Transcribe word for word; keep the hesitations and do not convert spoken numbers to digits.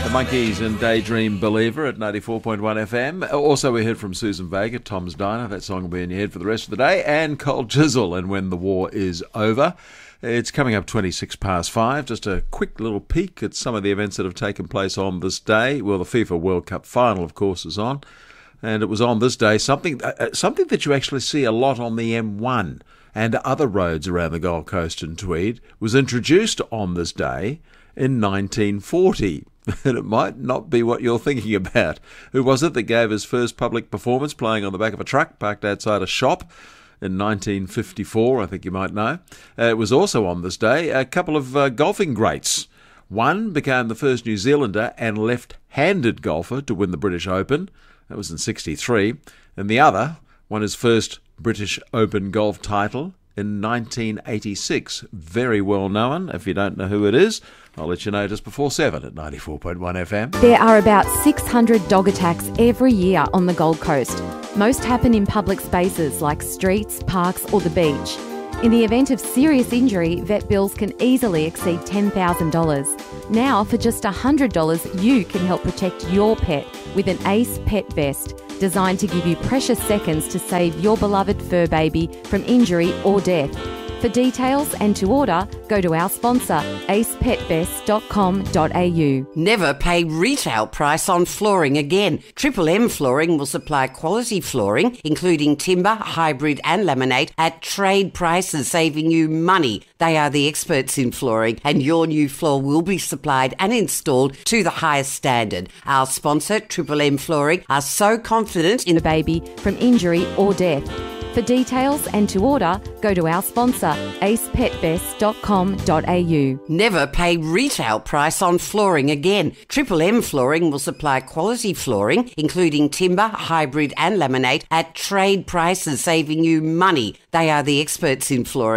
The Monkees and Daydream Believer at ninety-four point one F M. Also, we heard from Susan Vega, Tom's Diner. That song will be in your head for the rest of the day. And Cold Chisel and When the War is Over. It's coming up twenty-six past five. Just a quick little peek at some of the events that have taken place on this day. Well, the FIFA World Cup final, of course, is on. And it was on this day, something uh, something that you actually see a lot on the M one and other roads around the Gold Coast and Tweed, was introduced on this day in nineteen forty. And it might not be what you're thinking about. Who was it that gave his first public performance playing on the back of a truck parked outside a shop in nineteen fifty-four, I think you might know. Uh, it was also on this day a couple of uh, golfing greats. One became the first New Zealander and left-handed golfer to win the British Open. That was in sixty-three. And the other won his first British Open golf title in nineteen eighty-six. Very well known. If you don't know who it is, I'll let you know just before seven at ninety-four point one F M. There are about six hundred dog attacks every year on the Gold Coast. Most happen in public spaces like streets, parks or the beach. In the event of serious injury, vet bills can easily exceed ten thousand dollars. Now, for just one hundred dollars, you can help protect your pet with an Ace Pet Vest, designed to give you precious seconds to save your beloved fur baby from injury or death. For details and to order, go to our sponsor, ace pet vest dot com dot a u. Never pay retail price on flooring again. Triple M Flooring will supply quality flooring, including timber, hybrid and laminate, at trade prices, saving you money. They are the experts in flooring, and your new floor will be supplied and installed to the highest standard. Our sponsor, Triple M Flooring, are so confident in The baby from injury or death. For details and to order, go to our sponsor, ace pet vest dot com dot a u. Never pay retail price on flooring again. Triple M Flooring will supply quality flooring, including timber, hybrid and laminate, at trade prices, saving you money. They are the experts in flooring.